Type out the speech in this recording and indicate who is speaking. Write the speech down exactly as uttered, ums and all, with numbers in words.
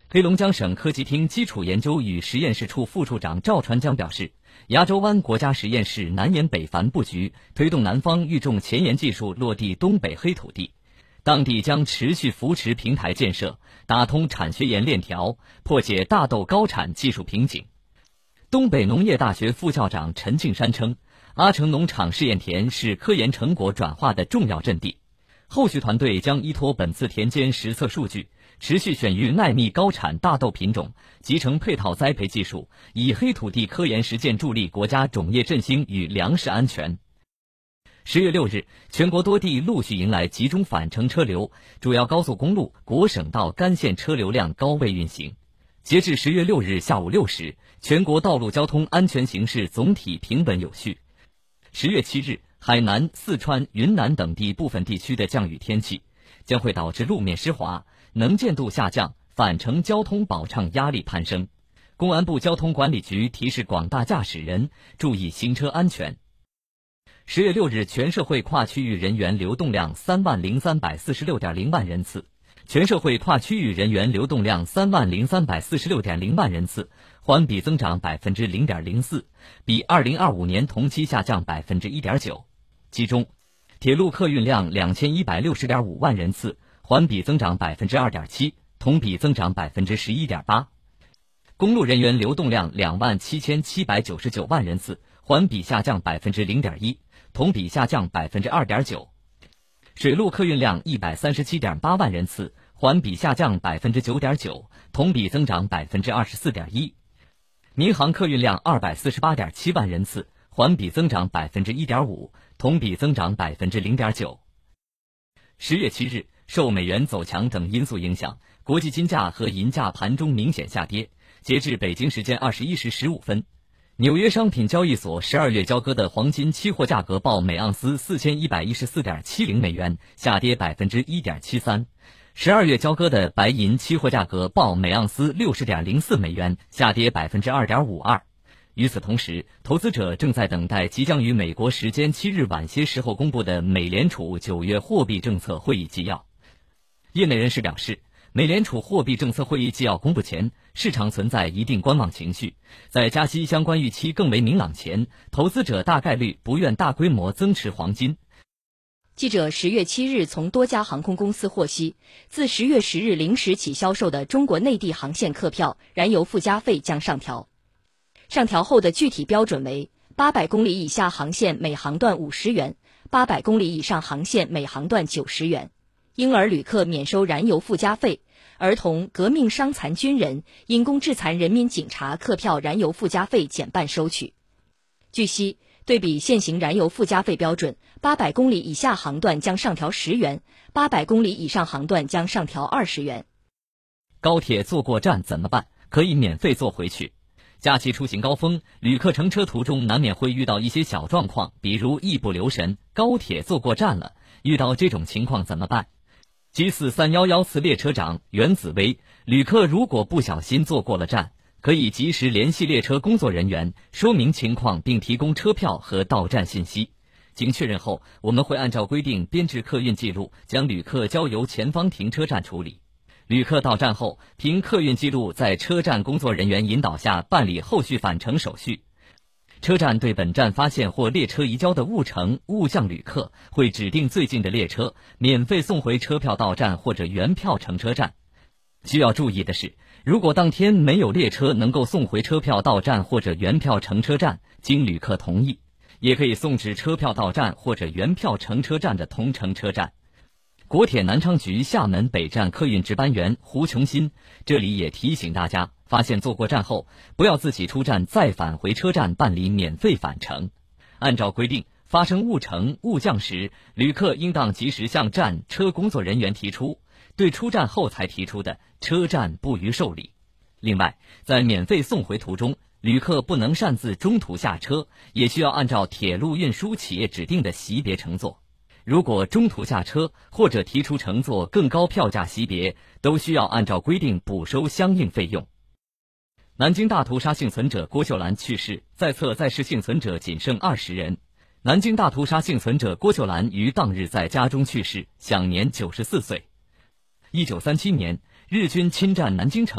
Speaker 1: 黑龙江省科技厅基础研究与实验室处副处长赵传江表示，牙洲湾国家实验室南沿北繁布局，推动南方育种前沿技术落地东北黑土地，当地将持续扶持平台建设，打通产学研链条，破解大豆高产技术瓶颈。东北农业大学副校长陈敬山称，阿城农场试验田是科研成果转化的重要阵地，后续团队将依托本次田间实测数据，持续选育耐密高产大豆品种，集成配套栽培技术，以黑土地科研实践助力国家种业振兴与粮食安全。十月六日，全国多地陆续迎来集中返程车流，主要高速公路、国省道干线车流量高位运行。截至十月六日下午六时，全国道路交通安全形势总体平稳有序。十月七日，海南、四川、云南等地部分地区的降雨天气将会导致路面湿滑，能见度下降，返程交通保障压力攀升。公安部交通管理局提示广大驾驶人注意行车安全。十月六日，全社会跨区域人员流动量三万零三百四十六点零万人次，全社会跨区域人员流动量三万零三百四十六点零万人次，环比增长百分之零点零四，比二零二五年同期下降百分之一点九。其中，铁路客运量两千一百六十点五万人次，环比增长百分之二点七，同比增长百分之十一点八。公路人员流动量两万七千七百九十九万人次，环比下降百分之零点一，同比下降百分之二点九。水路客运量一百三十七点八万人次，环比下降百分之九点九，同比增长百分之二十四点一。民航客运量二百四十八点七万人次，环比增长百分之一点五，同比增长百分之零点九。十月七日，受美元走强等因素影响，国际金价和银价盘中明显下跌。截至北京时间二十一时十五分，纽约商品交易所十二月交割的黄金期货价格报每盎司四千一百一十四点七零美元，下跌百分之一点七三。十二月交割的白银期货价格报每盎司六十点零四美元，下跌百分之二点五二。与此同时，投资者正在等待即将于美国时间七日晚些时候公布的美联储九月货币政策会议纪要。业内人士表示，美联储货币政策会议纪要公布前，市场存在一定观望情绪，在加息相关预期更为明朗前，投资者大概率不愿大规模增持黄金。
Speaker 2: 记者十月七日从多家航空公司获悉，自十月十日零时起销售的中国内地航线客票燃油附加费将上调，上调后的具体标准为八百公里以下航线每航段五十元，八百公里以上航线每航段九十元。婴儿旅客免收燃油附加费，儿童、革命伤残军人、因公致残人民警察客票燃油附加费减半收取。据悉，对比现行燃油附加费标准，八百公里以下航段将上调十元，八百公里以上航段将上调二十元。
Speaker 1: 高铁坐过站怎么办？可以免费坐回去。假期出行高峰，旅客乘车途中难免会遇到一些小状况，比如一不留神，高铁坐过站了。遇到这种情况怎么办？G 四三一一次列车长袁子威，旅客如果不小心坐过了站，可以及时联系列车工作人员，说明情况并提供车票和到站信息。经确认后，我们会按照规定编制客运记录，将旅客交由前方停车站处理。旅客到站后，凭客运记录在车站工作人员引导下办理后续返程手续。车站对本站发现或列车移交的误乘、误降旅客，会指定最近的列车，免费送回车票到站或者原票乘车站。需要注意的是，如果当天没有列车能够送回车票到站或者原票乘车站，经旅客同意，也可以送至车票到站或者原票乘车站的同乘车站。国铁南昌局厦门北站客运值班员胡琼新这里也提醒大家，发现坐过站后，不要自己出站再返回车站办理免费返程。按照规定，发生误乘、误降时，旅客应当及时向站车工作人员提出，对出站后才提出的，车站不予受理。另外，在免费送回途中，旅客不能擅自中途下车，也需要按照铁路运输企业指定的级别乘坐。如果中途下车或者提出乘坐更高票价级别，都需要按照规定补收相应费用。南京大屠杀幸存者郭秀兰去世，在册在世幸存者仅剩二十人。南京大屠杀幸存者郭秀兰于当日在家中去世，享年九十四岁。一九三七年，日军侵占南京城。